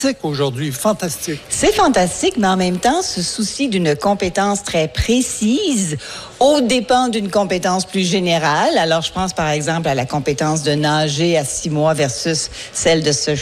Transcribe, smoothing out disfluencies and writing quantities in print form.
aujourd'hui, fantastique. C'est fantastique, mais en même temps, se soucie d'une compétence très précise aux dépens d'une compétence plus générale. Alors, je pense par exemple à la compétence de nager à 6 mois versus celle de se